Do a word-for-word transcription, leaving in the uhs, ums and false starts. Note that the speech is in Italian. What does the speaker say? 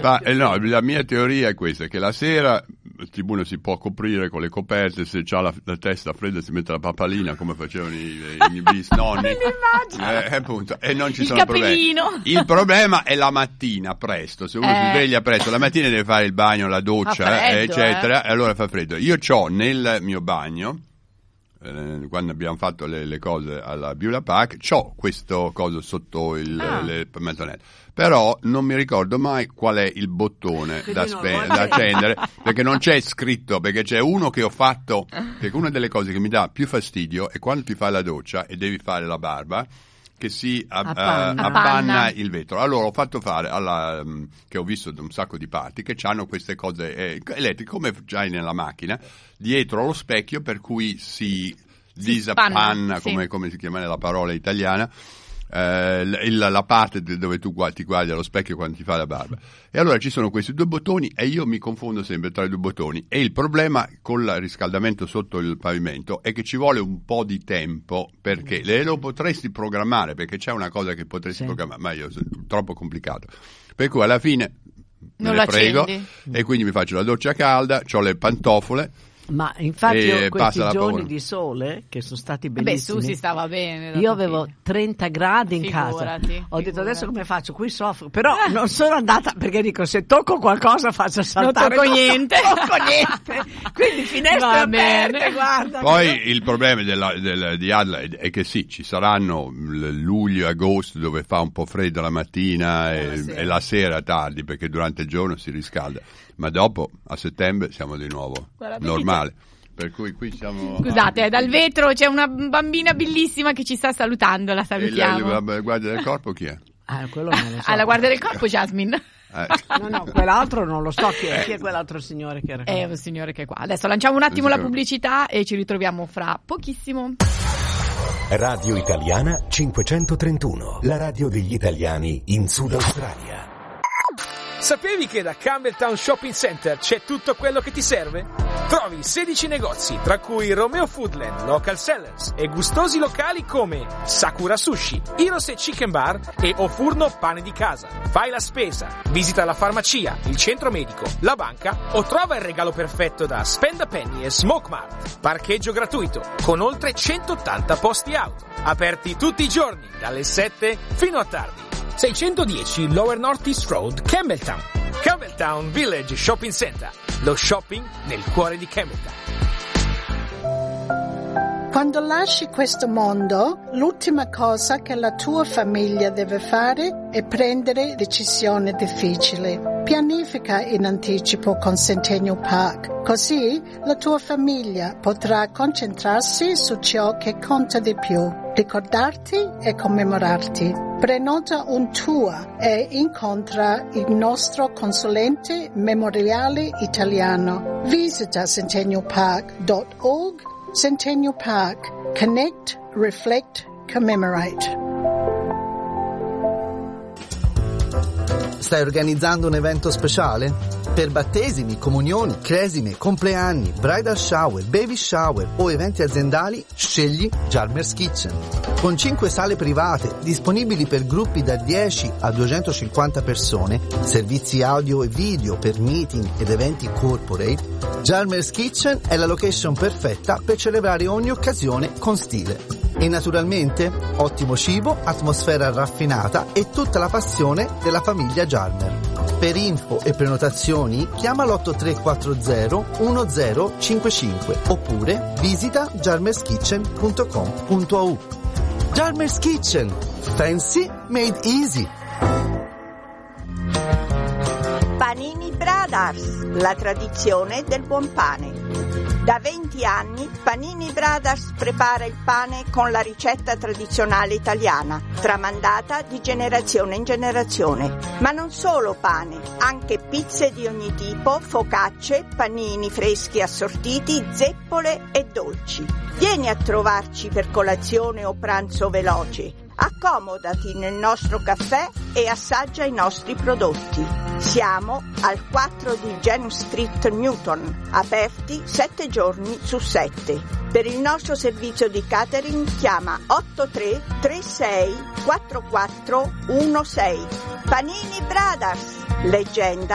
Fa, eh, no, la mia teoria è questa, che la sera uno si può coprire con le coperte, se ha la, la testa fredda si mette la papalina come facevano i, i, i bisnonni. eh, appunto, e non ci il sono capellino. problemi. Il problema è la mattina presto, se uno eh. si sveglia presto, la mattina deve fare il bagno, la doccia, freddo, eh, eccetera, eh. e allora fa freddo. Io c'ho nel mio bagno, eh, quando abbiamo fatto le, le cose alla Beulah Park, c'ho questo coso sotto il, ah. le mattonelle, però non mi ricordo mai qual è il bottone da, spe- da accendere, perché non c'è scritto, perché c'è uno che ho fatto, perché una delle cose che mi dà più fastidio è quando ti fai la doccia e devi fare la barba, che si ab- appanna. uh, appanna il vetro. Allora ho fatto fare alla, um, che ho visto da un sacco di parti che hanno queste cose eh, elettriche come già nella macchina dietro lo specchio, per cui si, si disappanna, come, sì. come si chiama la parola italiana, eh, la, la parte dove tu guardi, ti guardi allo specchio quando ti fai la barba. E allora ci sono questi due bottoni e io mi confondo sempre tra i due bottoni, e il problema con il riscaldamento sotto il pavimento è che ci vuole un po' di tempo, perché le lo potresti programmare, perché c'è una cosa che potresti sì. programmare, ma io sono troppo complicato, per cui alla fine me non ne prego accendi. E quindi mi faccio la doccia calda, c'ho le pantofole. Ma infatti io questi giorni di sole che sono stati bellissimi. Beh, su si stava bene. Io avevo fine. trenta gradi in figurati, casa. Ho figurati. detto adesso come faccio? Qui soffro. Però non sono andata, perché dico se tocco qualcosa faccio saltare. Non tocco niente. Non tocco niente. Quindi finestre aperte, guarda. Poi il problema della, della, di Adelaide è che sì, ci saranno luglio e agosto dove fa un po' freddo la mattina e, e, la e la sera tardi, perché durante il giorno si riscalda. Ma dopo, a settembre, siamo di nuovo Guarda, normale. Per cui qui siamo... Scusate, a... dal vetro c'è una bambina bellissima che ci sta salutando, la salutiamo. E la, la guardia del corpo chi è? Ah, quello non lo so. Ah, la guardia del corpo, Jasmine. Eh. No, no, quell'altro non lo so chi è, chi è quell'altro signore che era qua. È un signore che è qua. Adesso lanciamo un attimo la pubblicità e ci ritroviamo fra pochissimo. Radio Italiana cinquecentotrentuno, la radio degli italiani in Sud Australia. Sapevi che da Campbelltown Shopping Center c'è tutto quello che ti serve? Trovi sedici negozi, tra cui Romeo Foodland, Local Sellers e gustosi locali come Sakura Sushi, Hirose Chicken Bar e O Furno Pane di Casa. Fai la spesa, visita la farmacia, il centro medico, la banca o trova il regalo perfetto da Spend a Penny e Smoke Mart. Parcheggio gratuito, con oltre centottanta posti auto. Aperti tutti i giorni, dalle sette fino a tardi. seicentodieci Lower North East Road, Campbelltown. Campbelltown Village Shopping Center. Lo shopping nel cuore di Campbelltown. Quando lasci questo mondo, l'ultima cosa che la tua famiglia deve fare è prendere decisioni difficili. Pianifica in anticipo con Centennial Park, così la tua famiglia potrà concentrarsi su ciò che conta di più, ricordarti e commemorarti. Prenota un tour e incontra il nostro consulente memoriale italiano. Visita centennial park dot org. Centennial Park. Connect, reflect, commemorate. Stai organizzando un evento speciale? Per battesimi, comunioni, cresime, compleanni, bridal shower, baby shower o eventi aziendali, scegli Jarmer's Kitchen. Con cinque sale private disponibili per gruppi da dieci a duecentocinquanta persone, servizi audio e video per meeting ed eventi corporate, Jarmer's Kitchen è la location perfetta per celebrare ogni occasione con stile. E naturalmente ottimo cibo, atmosfera raffinata e tutta la passione della famiglia Jarmer. Per info e prenotazioni chiama l'otto tre quattro zero uno zero cinque cinque oppure visita jarmers kitchen punto com punto a u. Jarmer's Kitchen, fancy made easy. Panini Brothers, la tradizione del buon pane. Da venti anni Panini Brothers prepara il pane con la ricetta tradizionale italiana, tramandata di generazione in generazione. Ma non solo pane, anche pizze di ogni tipo, focacce, panini freschi assortiti, zeppole e dolci. Vieni a trovarci per colazione o pranzo veloce. Accomodati nel nostro caffè e assaggia i nostri prodotti. Siamo al quattro di James Street, Newton, aperti sette giorni su sette. Per il nostro servizio di catering chiama otto tre tre sei quattro quattro uno sei. Panini Brothers, leggenda